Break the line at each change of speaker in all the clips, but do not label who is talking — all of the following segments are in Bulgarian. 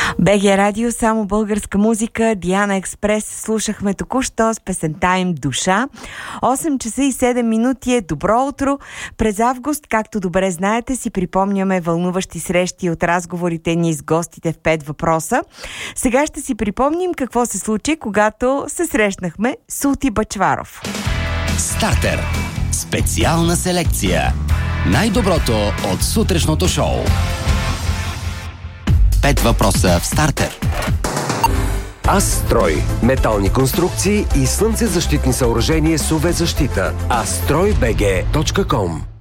БГ Радио, само българска музика. Диана Експрес слушахме току-що с песента им "Душа". 8 часа и 7 минути е добро утро. През август, както добре знаете, си припомняме вълнуващи срещи от разговорите ни с гостите в 5 въпроса. Сега ще си припомним какво се случи, когато се срещнахме с Ути Бъчваров.
Стартер. Специална селекция. Най-доброто от сутрешното шоу. 5 въпроса в Стартер.
Астрой. Метални конструкции и слънцезащитни съоръжения с UV-защита. astroybg.com.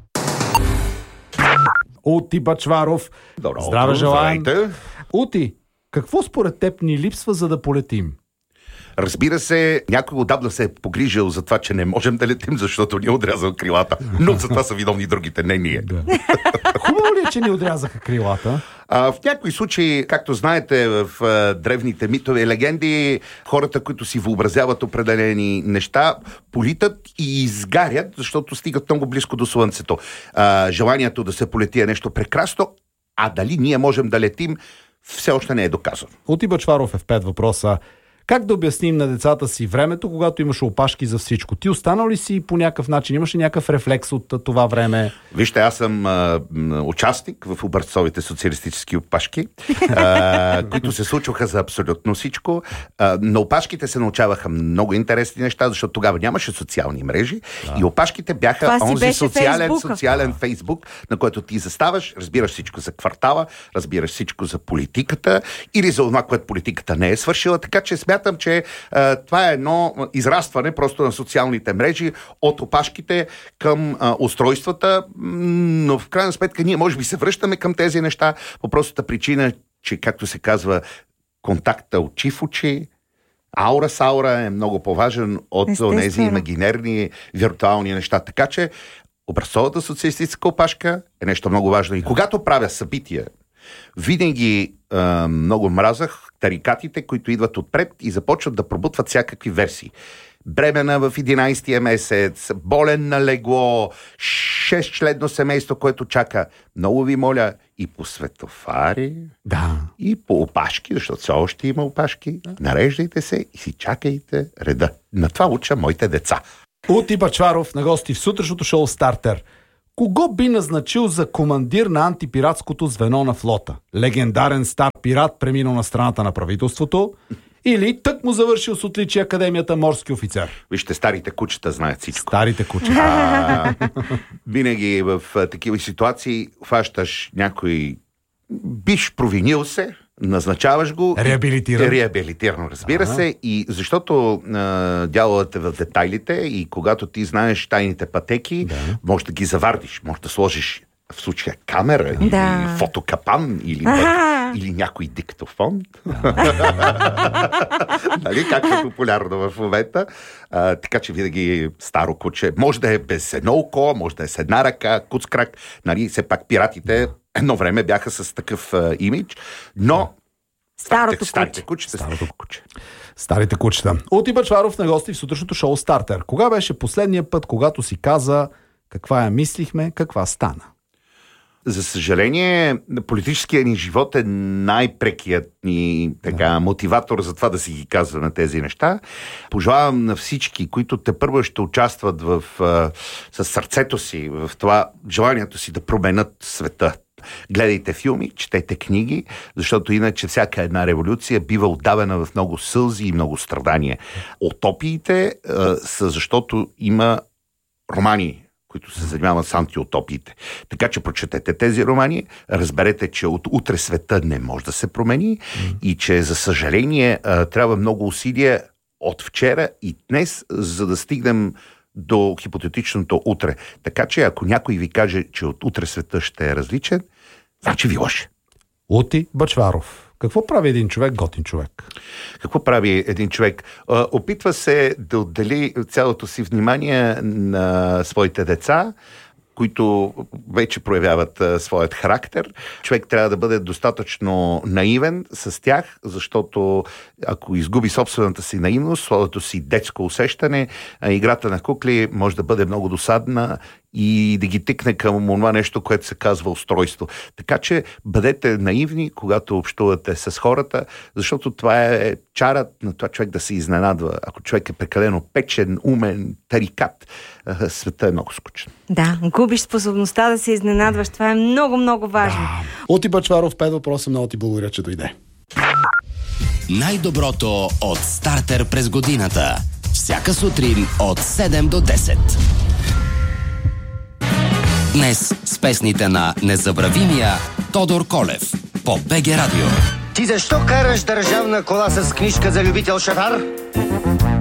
Ути Бъчваров. Здраве желаем. Ути, какво според теб ни липсва, за да полетим?
Разбира се, някой отдавна се е погрижил за това, че не можем да летим, защото ни е отрязал крилата. Но за това са виновни другите, не ние.
Да. Хубаво ли е, че ни отрязаха крилата?
В някои случаи, както знаете, в древните митове и легенди, хората, които си въобразяват определени неща, политат и изгарят, защото стигат много близко до Слънцето. Желанието да се полети е нещо прекрасно, а дали ние можем да летим, все още не е доказано.
Ути Бъчваров е в 5 въпроса. Как да обясним на децата си времето, когато имаше опашки за всичко? Ти останал ли си по някакъв начин? Имаш ли някакъв рефлекс от това време?
Вижте, аз съм участник в образцовите социалистически опашки, които се случваха за абсолютно всичко. На опашките се научаваха много интересни неща, защото тогава нямаше социални мрежи и опашките бяха онзи социален Фейсбук, на който ти заставаш, разбираш всичко за квартала, разбираш всичко за политиката или за това, което политиката не е свършила, така че смятам, че това е едно израстване просто на социалните мрежи от опашките към устройствата, но в крайна сметка ние може би се връщаме към тези неща по простата причина, че, както се казва, контакта очи в очи, аура с аура е много по-важен от тези имагинерни виртуални неща. Така че образцовата социалистическа опашка е нещо много важно. И когато правя събития, винаги много мразах тарикатите, които идват отпред и започват да пробутват всякакви версии. Бремена в 11-тия месец, болен на легло, 6-членно семейство, което чака. Много ви моля, и по светофари, и по опашки, защото все още има опашки. Нареждайте се и си чакайте реда. На това уча моите деца.
Ути Бъчваров на гости в сутрешното шоу Стартер. Кого би назначил за командир на антипиратското звено на флота? Легендарен стар пират, преминал на страната на правителството, или тък му завършил с отличие академията морски офицер?
Вижте, старите кучета знаят всичко.
Старите кучета.
Винаги в такива ситуации хващаш някой биш провинил се, назначаваш го. Реабилитирано, разбира се. И защото дялът е в детайлите и когато ти знаеш тайните пътеки, можеш да ги завардиш, можеш да сложиш в случая камера или фотокапан или някой диктофон. Нали, както е популярно в момента. Така че винаги старо куче. Може да е без едно око, може да е с една ръка, куцкрак. Нали, все пак пиратите едно време бяха с такъв имидж, но старите
кучета. Ути Бъчваров на гости в сутрешното шоу Стартер. Кога беше последния път, когато си каза каква я мислихме, каква стана?
За съжаление, политическият ни живот е най-прекият ни мотиватор за това да си ги казваме тези неща. Пожелавам на всички, които тепърва ще участват със сърцето си в това желанието си да променят света. Гледайте филми, четете книги, защото иначе всяка една революция бива отдавена в много сълзи и много страдания. Утопиите са защото има романи, които се занимават с антиутопиите. Така че прочетете тези романи, разберете, че от утре света не може да се промени и че, за съжаление, трябва много усилия от вчера и днес, за да стигнем до хипотетичното утре. Така че, ако някой ви каже, че от утре света ще е различен, значи ви лъже.
Ути Бъчваров. Какво прави един човек, готин човек?
Какво прави един човек? Опитва се да отдели цялото си внимание на своите деца, които вече проявяват своят характер. Човек трябва да бъде достатъчно наивен с тях, защото ако изгуби собствената си наивност, своето си детско усещане, играта на кукли може да бъде много досадна и да ги тикне към това нещо, което се казва устройство. Така че бъдете наивни, когато общувате с хората, защото това е чарът на това човек да се изненадва. Ако човек е прекалено печен, умен, тарикат, света е много скучен.
Да, губиш способността да се изненадваш. Това е много, много важно.
Оти Бъчваров, 5 въпроса. Много ти благодаря, че дойде.
Най-доброто от Стартер през годината. Всяка сутрин от 7 до 10. Днес с песните на незабравимия Тодор Колев по БГ Радио.
Ти защо караш държавна кола с книжка за любител шофьор?